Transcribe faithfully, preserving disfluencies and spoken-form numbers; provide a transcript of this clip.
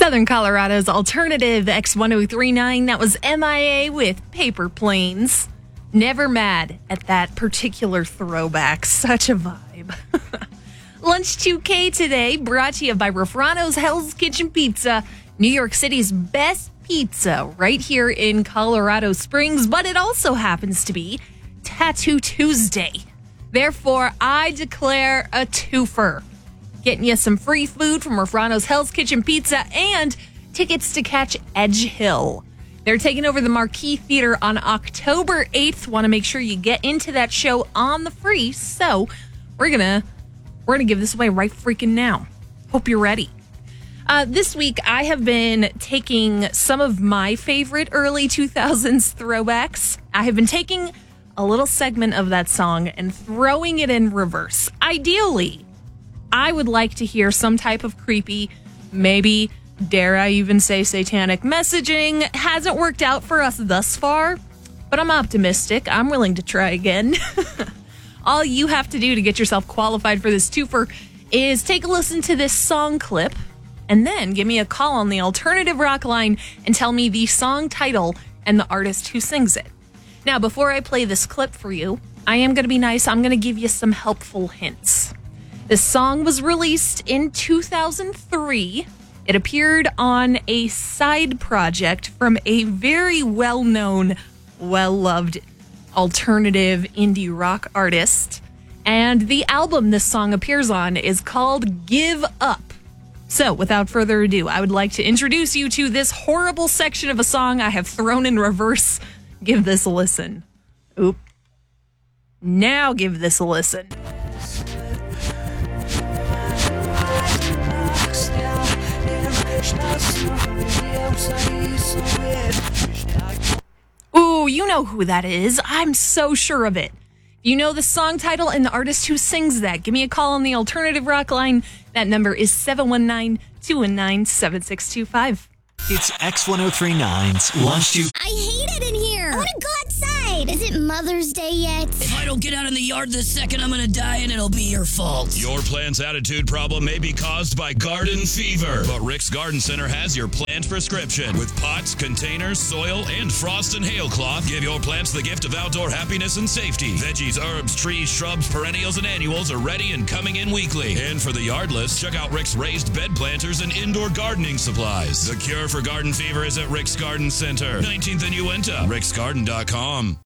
Southern Colorado's alternative X one oh three nine, that was M I A with Paper Planes. Never mad at that particular throwback. Such a vibe. Lunch two K today, brought to you by Rafrano's Hell's Kitchen Pizza, New York City's best pizza right here in Colorado Springs, but it also happens to be Tattoo Tuesday. Therefore, I declare a twofer. Getting you some free food from Rafrano's Hell's Kitchen Pizza and tickets to catch Edge Hill. They're taking over the Marquee Theater on October eighth. Want to make sure you get into that show on the free. So we're gonna we're gonna give this away right freaking now. Hope you're ready. Uh, this week I have been taking some of my favorite early two thousands throwbacks. I have been taking a little segment of that song and throwing it in reverse. Ideally, I would like to hear some type of creepy, maybe, dare I even say satanic messaging. Hasn't worked out for us thus far, but I'm optimistic. I'm willing to try again. All you have to do to get yourself qualified for this twofer is take a listen to this song clip and then give me a call on the alternative rock line and tell me the song title and the artist who sings it. Now, before I play this clip for you, I am going to be nice. I'm going to give you some helpful hints. This song was released in two thousand three. It appeared on a side project from a very well-known, well-loved alternative indie rock artist. And the album this song appears on is called Give Up. So, without further ado, I would like to introduce you to this horrible section of a song I have thrown in reverse. Give this a listen. Oop. Now give this a listen. Ooh, you know who that is. I'm so sure of it. You know the song title and the artist who sings that. Give me a call on the alternative rock line. That number is seven one nine, two one nine, seven six two five. It's X one oh three nine's Lunch two. I hate it in here. I want to go outside. Is it Mother's Day yet? If I don't get out in the yard this second, I'm gonna die and it'll be your fault. Your plant's attitude problem may be caused by garden fever, but Rick's Garden Center has your plant prescription. With pots, containers, soil, and frost and hail cloth, give your plants the gift of outdoor happiness and safety. Veggies, herbs, trees, shrubs, perennials, and annuals are ready and coming in weekly. And for the yardless, check out Rick's raised bed planters and indoor gardening supplies. The cure for garden fever is at Rick's Garden Center, nineteenth and Uinta, ricksgarden dot com.